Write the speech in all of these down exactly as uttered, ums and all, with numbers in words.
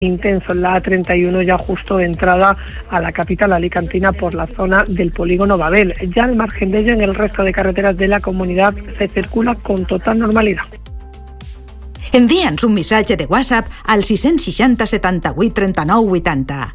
intenso en la A treinta y uno, ya justo de entrada a la capital alicantina por la zona del polígono Babel. Ya al margen de ello, en el resto de carreteras de la comunidad se circula con total normalidad. Envia'ns un missatge de WhatsApp al sis sis zero, setanta-vuit, trenta-nou, vuitanta.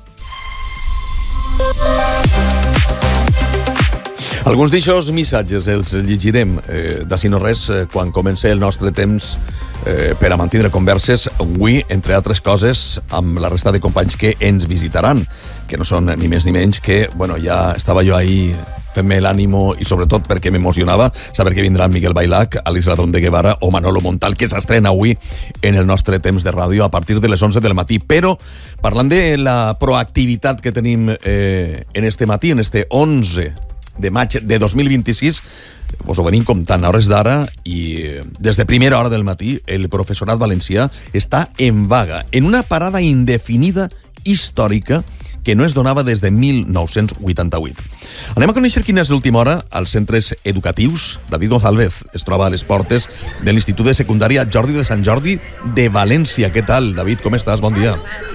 Alguns d'aixòs missatges els llegirem eh, d'ací no res eh, quan comenci el nostre temps eh, per a mantindre converses avui, entre altres coses, amb la resta de companys que ens visitaran, que no són ni més ni menys que, bueno, ja estava jo ahir fent-me l'ànimo i sobretot perquè m'emocionava saber que vindran Miguel Bailac, Àlex Ladrón de Guevara o Manolo Montal, que s'estrena avui en el nostre temps de ràdio a partir de les onze del matí. Però, parlant de la proactivitat que tenim eh, en este matí, en este onze de maig de dos mil vint-i-sis, us ho venim comptant a hores d'ara, i des de primera hora del matí el professorat valencià està en vaga, en una parada indefinida històrica que no es donava des de mil nou-cents vuitanta-vuit. Anem a conèixer quina és l'última hora als centres educatius. David González es troba a les portes de l'Institut de Secundària Jordi de Sant Jordi de València. Què tal, David? Com estàs? Bon dia.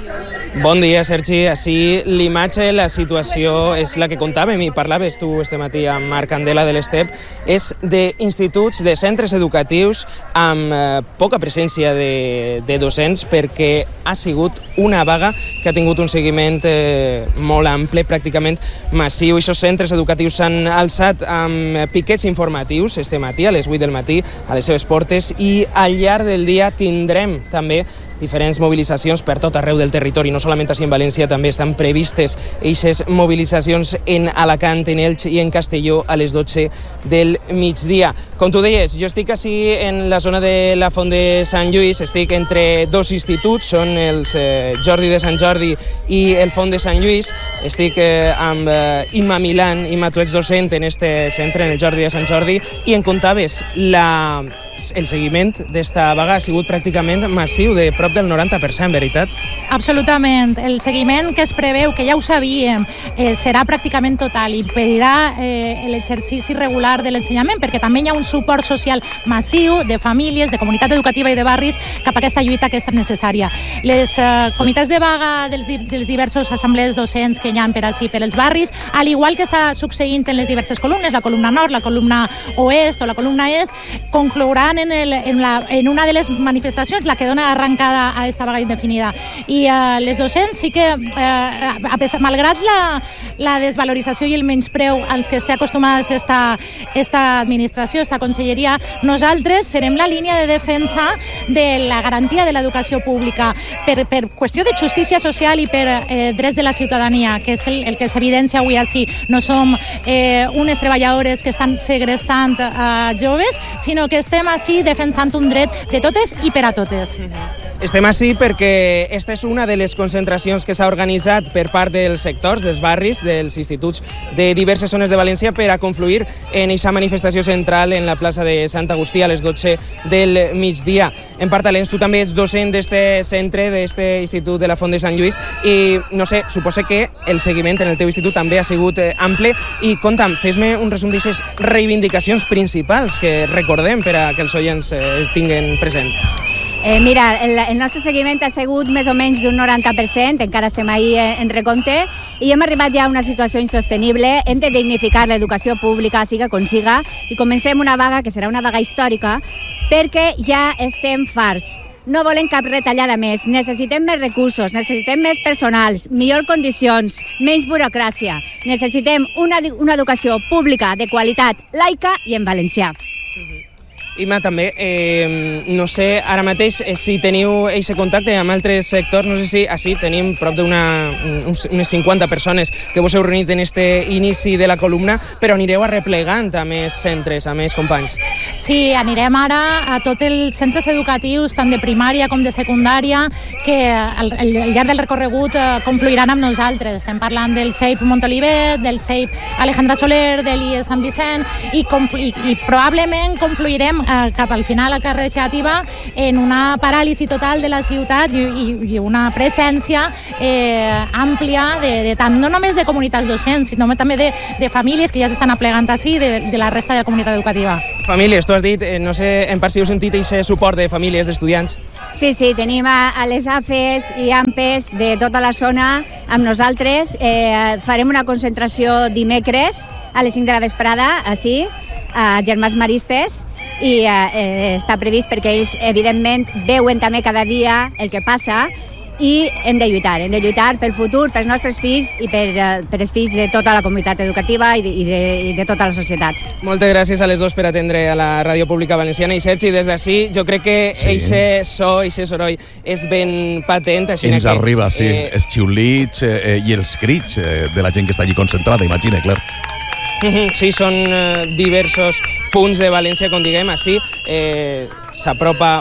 Bon dia, Sergi. Així l'imatge, la situació és la que contàvem i parlaves tu este matí amb Marc Candela de l'Estep, és d'instituts, de centres educatius amb eh, poca presència de, de docents, perquè ha sigut una vaga que ha tingut un seguiment eh, molt ample, pràcticament massiu. Aquests centres educatius s'han alçat amb piquets informatius este matí, a les vuit del matí, a les seves portes, i al llarg del dia tindrem també diferents mobilitzacions per tot arreu del territori, no solament així en València, també estan previstes eixes mobilitzacions en Alacant, en Elx i en Castelló a les dotze del migdia. Com tu deies, jo estic així en la zona de la Font de Sant Lluís, estic entre dos instituts, són els eh, Jordi de Sant Jordi i el Font de Sant Lluís, estic eh, amb eh, Imma Milán. Imma, tu ets docent en este centre, en el Jordi de Sant Jordi, i en contaves la... el seguiment d'esta vaga ha sigut pràcticament massiu, de prop del noranta per cent, veritat? Absolutament. El seguiment que es preveu, que ja ho sabíem, eh, serà pràcticament total i impedirà eh, l'exercici regular de l'ensenyament, perquè també hi ha un suport social massiu de famílies, de comunitat educativa i de barris cap a aquesta lluita que és tan necessària. Les eh, comitès de vaga dels, dels diversos assemblees docents que hi ha per així, per els barris, al igual que està succeint en les diverses columnes, la columna nord, la columna oest o la columna est, conclouran en, el, en, la, en una de les manifestacions, la que dona arrancada a esta vaga indefinida. I eh, les docents sí que, eh, a pesar, malgrat la, la desvalorització i el menyspreu als que està acostumada esta, esta administració, esta conselleria, nosaltres serem la línia de defensa de la garantia de l'educació pública per, per qüestió de justícia social i per eh, drets de la ciutadania, que és el, el que s'evidencia avui així. No som eh, unes treballadores que estan segrestant eh, joves, sinó que estem així defensant un dret de totes i per a totes. Estem així perquè esta és una de les concentracions que s'ha organitzat per part dels sectors, dels barris, dels instituts de diverses zones de València per a confluir en aquesta manifestació central en la plaça de Sant Agustí a les dotze del migdia. En part, Alens, tu també ets docent d'este centre, d'este institut de la Font de Sant Lluís, i no sé, suposa que el seguiment en el teu institut també ha sigut eh, ample. I conta'm, fes-me un resum d'aquestes reivindicacions principals que recordem per a que els oients eh, tinguen present. Eh, mira, el, el nostre seguiment ha sigut més o menys d'un noranta per cent, encara estem ahí en recompte, i hem arribat ja a una situació insostenible. Hem de dignificar l'educació pública, siga com siga, i comencem una vaga que serà una vaga històrica, perquè ja estem farts. No volem cap retallada més, necessitem més recursos, necessitem més personals, millors condicions, menys burocràcia. Necessitem una, una educació pública de qualitat, laica i en valencià. Imma, també, eh, no sé, ara mateix, eh, si teniu aquest contacte amb altres sectors, no sé si així tenim prop d'unes cinquanta persones que vos heu reunit en este inici de la columna, però anireu arreplegant a més centres, a més companys. Sí, anirem ara a tots els centres educatius, tant de primària com de secundària, que al, al llarg del recorregut eh, confluiran amb nosaltres. Estem parlant del C E I P Montolivet, del C E I P Alejandra Soler, de l'I E S Sant Vicent, i, i, i probablement confluirem cap al final a carrer Xàtiva en una paràlisi total de la ciutat i, i, i una presència eh, àmplia de, de tant, no només de comunitats docents, sinó també de, de famílies que ja s'estan aplegant així, de, de la resta de la comunitat educativa. Famílies, tu has dit, eh, no sé, en part si heu sentit aquest suport de famílies, d'estudiants. Sí, sí, tenim a, a les A F Es i A M P Es de tota la zona amb nosaltres. Eh, farem una concentració dimecres a les cinc de la vesprada, així, a Germans Maristes, i eh, està previst perquè ells, evidentment, veuen també cada dia el que passa i hem de lluitar, hem de lluitar pel futur, pels nostres fills i per, per els fills de tota la comunitat educativa i de, i de, i de tota la societat. Moltes gràcies a les dos per atendre a la Ràdio Pública Valenciana. I Sergi, des d'ací, jo crec que sí. eixe so, eixe soroll és ben patent. Així Ens que, arriba, sí, eh... els xiulits eh, i els crits eh, de la gent que està allí concentrada, imagina, clar. Sí, són eh, diversos punts de València, com diguem, així eh, s'apropa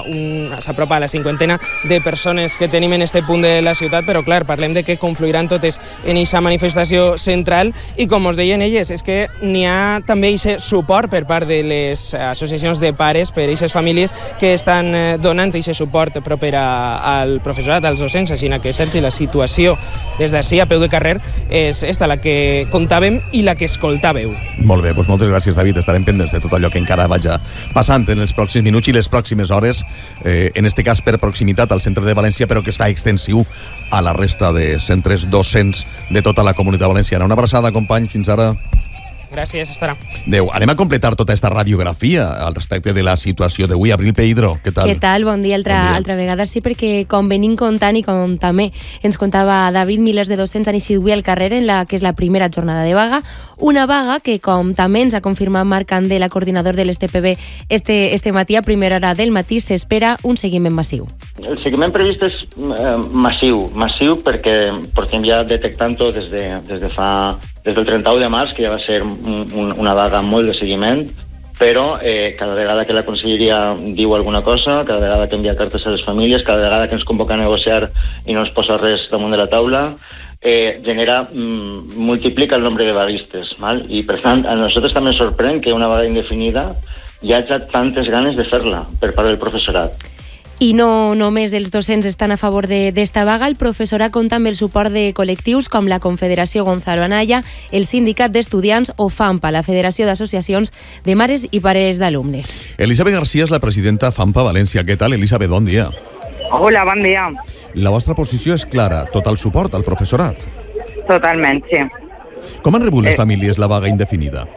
a la cinquantena de persones que tenim en este punt de la ciutat, però clar, parlem de que confluiran totes en aquesta manifestació central i com us deien elles, és que n'hi ha també aquest suport per part de les associacions de pares per a aquestes famílies que estan donant aquest suport proper a, al professorat, als docents, així que Sergi, la situació des d'ací a peu de carrer és esta, la que contàvem i la que escoltàveu. Molt bé, doncs moltes gràcies, David. Estarem pendents de tot allò que encara vaja passant en els pròxims minuts i les pròximes hores, eh, en este cas per proximitat al centre de València, però que està extensiu a la resta de centres docents de tota la comunitat valenciana. Una abraçada, company, fins ara. Gràcies, estarà. Adéu. Anem a completar tota aquesta radiografia al respecte de la situació d'avui. Abril Peidro, què tal? Què tal? Bon dia, altra, bon dia. Altra vegada. Sí, perquè com venim contant i com també ens contava David, milers de docents han eixit avui al carrer en la que és la primera jornada de vaga. Una vaga que, com també ens ha confirmat Marc Candela, coordinador de l'S T P B, este, este matí, a primera hora del matí, s'espera un seguiment massiu. El seguiment previst és eh, massiu, massiu perquè portem ja detectant-ho des, de, des de fa... des del trenta-u de març, que ja va ser un, una vaga molt de seguiment, però eh, cada vegada que la Conselleria diu alguna cosa, cada vegada que envia cartes a les famílies, cada vegada que ens convoca a negociar i no ens posa res damunt de la taula, eh, genera, mm, multiplica el nombre de vaguistes, val? I per tant, a nosaltres també ens sorprèn que una vaga indefinida hi hagi tantes ganes de fer-la per part del professorat. I no només els docents estan a favor d'esta vaga, el professorat compta amb el suport de col·lectius com la Confederació Gonzalo Anaya, el Sindicat d'Estudiants o FAMPA, la Federació d'Associacions de Mares i Pares d'Alumnes. Elisabet García és la presidenta FAMPA València. Què tal, Elisabet? Bon dia. Hola, bon dia. La vostra posició és clara, total suport al professorat. Totalment, sí. Com han rebut les eh... famílies la vaga indefinida?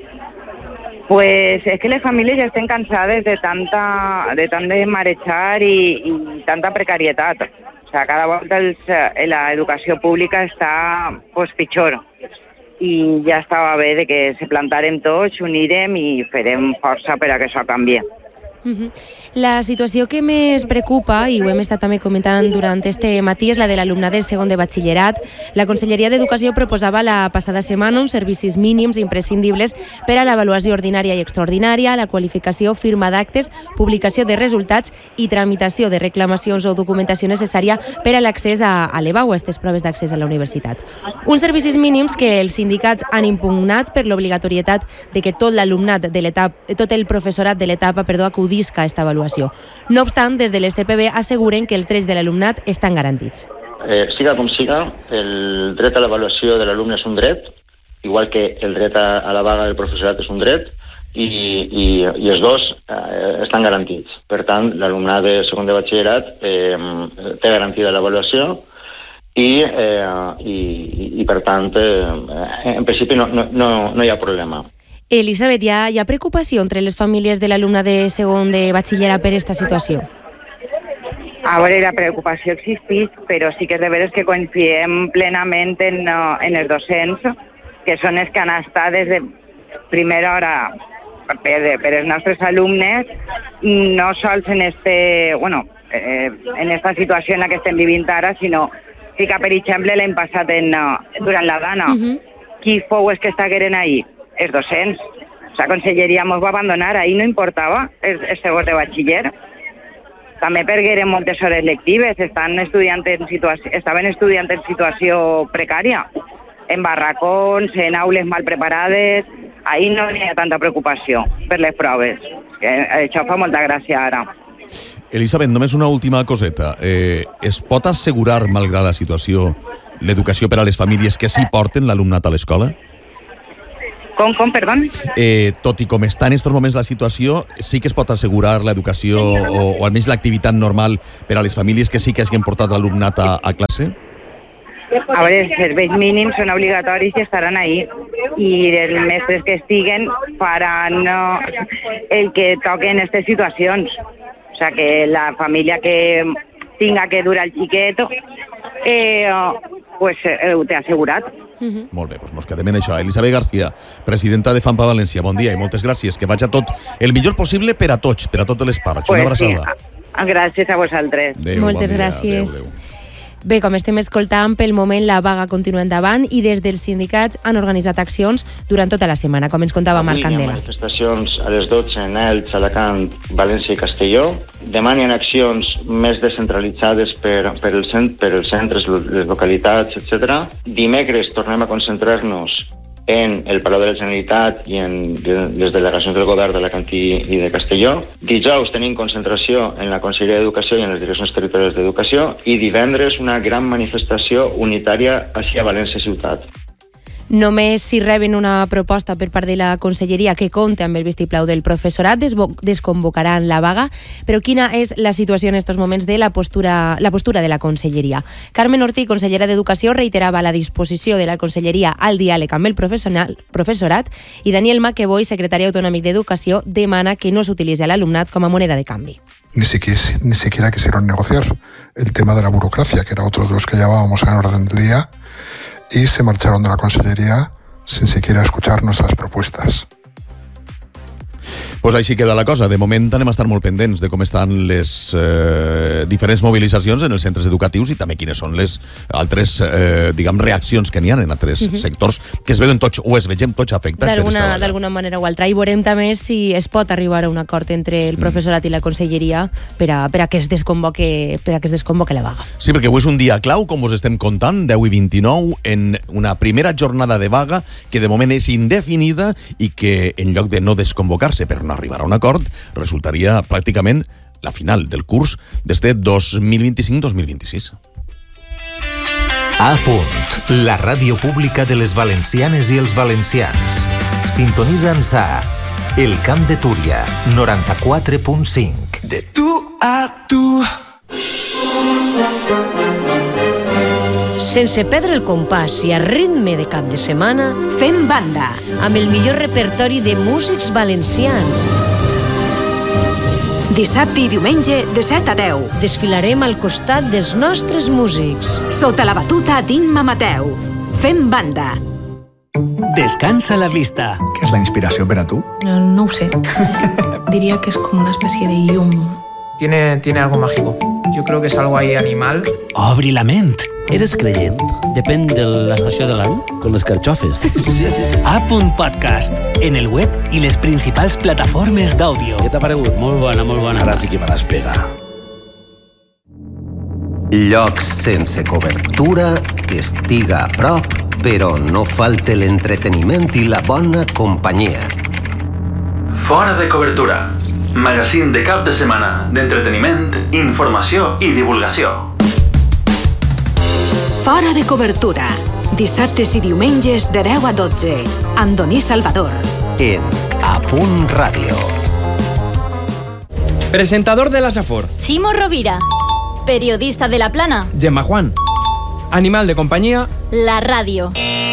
Pues es que les famílies ja estan cansades de tanta de tant de marejar i, i tanta precarietat. O sea, cada volta els, l'educació pública està pues, pitjor. I ja estava bé de que se plantarem tots, unirem i farem força per a que això canvie. Uh-huh. La situació que més preocupa, i ho hem estat també comentant durant este matí, és la de l'alumnat del segon de batxillerat. La Conselleria d'Educació proposava la passada setmana uns servicis mínims imprescindibles per a l'avaluació ordinària i extraordinària, la qualificació, firma d'actes, publicació de resultats i tramitació de reclamacions o documentació necessària per a l'accés a, a l'E B A o a aquestes proves d'accés a la universitat. Uns servicis mínims que els sindicats han impugnat per l'obligatorietat de que tot l'alumnat de l'etapa, tot el professorat de l'etapa, perdó, acudisca a aquesta avaluació. No obstant, des de l'S T P B asseguren que els drets de l'alumnat estan garantits. Eh, siga com siga, el dret a l'avaluació de l'alumne és un dret, igual que el dret a, a la vaga del professorat és un dret, i, i, i els dos eh, estan garantits. Per tant, l'alumnat de segon de batxillerat eh, té garantida l'avaluació i, eh, i, i per tant, eh, en principi no, no, no, no hi ha problema. Elisabet, hi ha, hi ha preocupació entre les famílies de l'alumne de segon de batxillerat per aquesta situació? A veure, la preocupació existeix, però sí que és de veres que confiem plenament en, en els docents, que són els que han estat des de primera hora per, per els nostres alumnes, no sols en este, bueno, eh, en esta situació en la que estem vivint ara, sinó sí que, per exemple, l'hem passat en, durant la gana. Uh-huh. Qui fou els que estagueren ahí? Els docents. La Conselleria ens va abandonar, ahir no importava el, el segon de batxiller. També perquè eren moltes hores lectives, estan estudiant en situació, estaven estudiant en situació precària, en barracons, en aules mal preparades. Ahir no hi ha tanta preocupació per les proves. Que això fa molta gràcia ara. Elisabet, només una última coseta. Eh, es pot assegurar, malgrat la situació, l'educació per a les famílies que sí porten l'alumnat a l'escola? Com, com, perdó? Eh, tot i com està en aquests moments la situació, sí que es pot assegurar l'educació o, o almenys l'activitat normal per a les famílies que sí que hagin portat l'alumnat a, a classe? A veure, els serveis mínims són obligatoris i estaran ahí. I els mestres que estiguen faran no, el que toquen en aquestes situacions. O sea, que la família que tinga que durar el xiquet, eh, pues eh, ho té assegurat. Uh-huh. Molt bé, doncs nos quedem en això. Elisabet García, presidenta de FAMPA València, bon dia i moltes gràcies. Que vagi tot el millor possible per a tots, per a totes les parts. Pues una abraçada. Sí. Gràcies a vosaltres. Adéu, moltes bon gràcies. Adéu, adéu. Bé, com estem escoltant, pel moment la vaga continua endavant i des dels sindicats han organitzat accions durant tota la setmana, com ens contava Marc Candela. Avui hi ha manifestacions a les dotze en Elx, Alacant, València i Castelló. Demà hi ha accions més descentralitzades per, per, el cent, per els centres, les localitats, etcètera. Dimecres tornem a concentrar-nos en el Palau de la Generalitat i en les delegacions del govern d'Alacant i de Castelló. Dijous tenim concentració en la Conselleria d'Educació i en les direccions territorials d'Educació i divendres una gran manifestació unitària hacia València ciutat. Només si reben una proposta per part de la Conselleria que compte amb el vistiplau del professorat desconvocaran la vaga, però quina és la situació en aquests moments de la postura, la postura de la Conselleria? Carmen Ortí, consellera d'Educació, reiterava la disposició de la Conselleria al diàleg amb el professorat i Daniel Maqueboy, secretari autonòmic d'Educació, demana que no s'utilitzi l'alumnat com a moneda de canvi. Ni siquiera, ni siquiera quisieron negociar el tema de la burocracia, que era otro de los que llevábamos en orden del día, y se marcharon de la Consellería sin siquiera escuchar nuestras propuestas. Pues així queda la cosa. De moment anem a estar molt pendents de com estan les eh, diferents mobilitzacions en els centres educatius i també quines són les altres, eh, diguem, reaccions que n'hi ha en altres uh-huh. sectors que es veuen tots o es vegem tots afectats. D'alguna, d'alguna manera o altra. I veurem també si es pot arribar a un acord entre el professorat mm. i la Conselleria per a, per a que es desconvoque per a que es desconvoque la vaga. Sí, perquè avui és un dia clau, com us estem contant, deu i vint-i-nou, en una primera jornada de vaga que de moment és indefinida i que en lloc de no desconvocar-se per no arribar a un acord, resultaria pràcticament la final del curs des de dos mil vint-i-cinc dos mil vint-i-sis. A punt, la ràdio pública de les valencianes i els valencians. Sintonitza'ns a El Camp de Túria, noranta-quatre punt cinc. De tu a tu. Sense perdre el compàs i a ritme de cap de setmana, fem banda amb el millor repertori de músics valencians. Dissabte i diumenge de set a deu. Desfilarem al costat dels nostres músics. Sota la batuta d'Imma Mateu. Fem banda. Descansa la vista. ¿Qué es la inspiración para tú? No, no ho sé. Diría que es como una especie de yum. Tiene, tiene algo mágico. Yo creo que es algo ahí animal. Obri la ment. Eres creient? Depèn de l'estació de l'any. Com les carxofes. Sí, sí. A punt podcast, en el web i les principals plataformes d'àudio. Què t'ha paregut? Molt bona, molt bona. Ara sí que me l'has pegat. Llocs sense cobertura, que estiga a prop, però no falte l'entreteniment i la bona companyia. Fora de cobertura. Magazín de cap de setmana d'entreteniment, informació i divulgació. Fora de cobertura. Dissabtes i diumenges de deu a dotze. Andoni Salvador. En A Punt Ràdio. Presentador de la Safor. Chimo Rovira. Periodista de La Plana. Gemma Juan. Animal de compañía. La ràdio.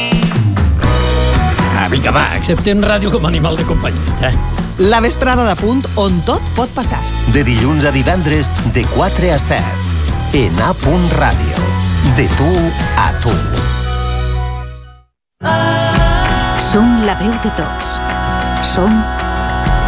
Ah, vinga, va, acceptem ràdio com a animal de companyia. Eh? La vesprada de Punt, on tot pot passar. De dilluns a divendres, de quatre a set. En A Punt Ràdio. De tu a tu. Som la veu de tots. Som